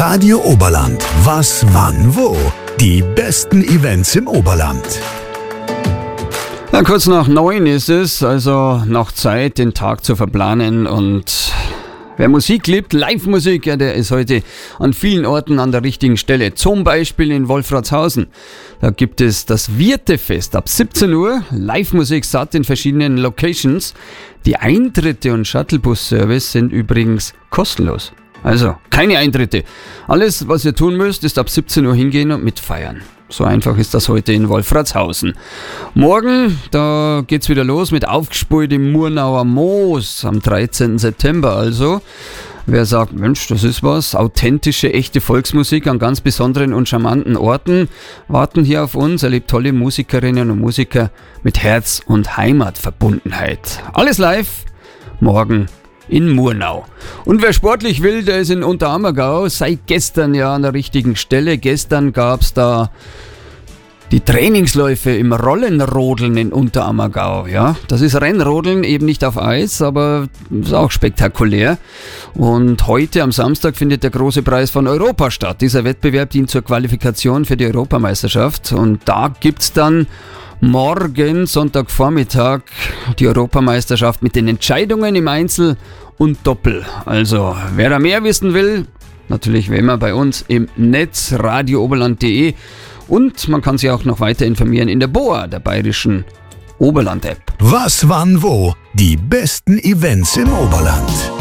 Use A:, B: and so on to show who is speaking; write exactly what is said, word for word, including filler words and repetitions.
A: Radio Oberland. Was, wann, wo? Die besten Events im Oberland.
B: Ja, kurz nach neun ist es, also noch Zeit, den Tag zu verplanen. Und wer Musik liebt, Live-Musik, ja, der ist heute an vielen Orten an der richtigen Stelle. Zum Beispiel in Wolfratshausen. Da gibt es das Wirtefest ab siebzehn Uhr. Live-Musik satt in verschiedenen Locations. Die Eintritte und Shuttlebus-Service sind übrigens kostenlos. Also, keine Eintritte. Alles, was ihr tun müsst, ist ab siebzehn Uhr hingehen und mitfeiern. So einfach ist das heute in Wolfratshausen. Morgen, da geht's wieder los mit Aufgespult im Murnauer Moos am dreizehnten September. Also, wer sagt, Mensch, das ist was, authentische, echte Volksmusik an ganz besonderen und charmanten Orten, warten hier auf uns, erlebt tolle Musikerinnen und Musiker mit Herz- und Heimatverbundenheit. Alles live, morgen in Murnau. Und wer sportlich will, der ist in Unterammergau seit gestern ja an der richtigen Stelle. Gestern gab es da die Trainingsläufe im Rollenrodeln in Unterammergau. Ja, das ist Rennrodeln, eben nicht auf Eis, aber ist auch spektakulär. Und heute am Samstag findet der große Preis von Europa statt. Dieser Wettbewerb dient zur Qualifikation für die Europameisterschaft. Und da gibt's dann morgen, Sonntagvormittag, die Europameisterschaft mit den Entscheidungen im Einzel und Doppel. Also, wer da mehr wissen will, natürlich wie immer bei uns im Netz radio oberland punkt de und man kann sich auch noch weiter informieren in der B O A, der bayerischen Oberland-App.
A: Was, wann, wo? Die besten Events im Oberland.